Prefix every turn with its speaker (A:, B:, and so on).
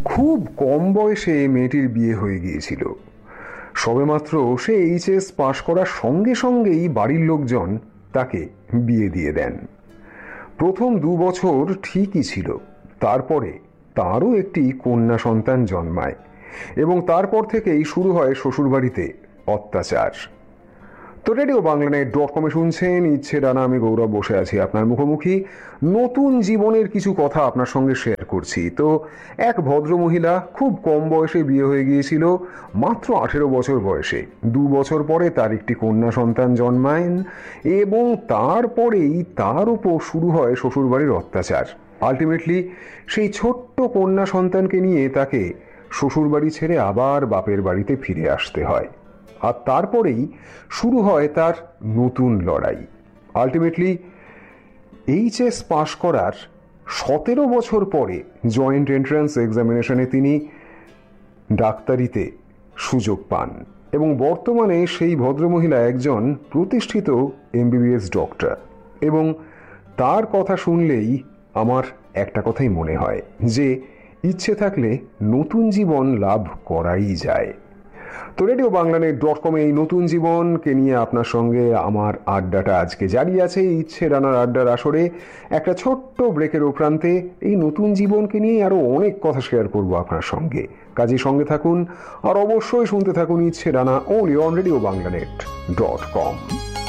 A: খুব কম বয়সে মেয়েটির বিয়ে হয়ে গিয়েছিল। সবেমাত্র সে এইচএস পাশ করার সঙ্গে সঙ্গেই বাড়ির লোকজন তাকে বিয়ে দিয়ে দেন। প্রথম 2 বছর ঠিকই ছিল, তারপরে তারও একটি কন্যা সন্তান জন্মায় এবং তারপর থেকেই শুরু হয় শ্বশুরবাড়িতে অত্যাচার। তো RadioBanglaNet.com শুনছেন ইচ্ছে ডানা। আমি গৌরব বসে আছি আপনার মুখোমুখি। নতুন জীবনের কিছু কথা আপনার সঙ্গে শেয়ার করছি। তো এক ভদ্রমহিলা, খুব কম বয়সে বিয়ে হয়ে গিয়েছিল, মাত্র 18 বছর বয়সে। 2 বছর পরে তার একটি কন্যা সন্তান জন্মায় এবং তারপরেই তার উপর শুরু হয় শ্বশুরবাড়ির অত্যাচার। আলটিমেটলি সেই ছোট্ট কন্যা সন্তানকে নিয়ে তাকে শ্বশুরবাড়ি ছেড়ে আবার বাপের বাড়িতে ফিরে আসতে হয়। আর তারপরেই শুরু হয় তার নতুন লড়াই। আলটিমেটলি এইচএস পাশ করার 17 বছর পরে জয়েন্ট এন্ট্রান্স এক্সামিনেশনে তিনি ডাক্তারিতে সুযোগ পান এবং বর্তমানে সেই ভদ্রমহিলা একজন প্রতিষ্ঠিত MBBS ডক্টর। এবং তার কথা শুনলেই আমার একটা কথাই মনে হয় যে ইচ্ছে থাকলে নতুন জীবন লাভ করাই যায়। তো RadioBanglaNet.com এই নতুন জীবনকে নিয়ে আপনার সঙ্গে আমার আড্ডাটা আজকে জারি আছে ইচ্ছে ডানার আড্ডার আসরে। একটা ছোট্ট ব্রেকের উপরান্তে এই নতুন জীবনকে নিয়ে আরো অনেক কথা শেয়ার করব আপনার সঙ্গে। কাজেই সঙ্গে থাকুন আর অবশ্যই শুনতে থাকুন ইচ্ছে ডানা, only on RadioBanglaNet.com।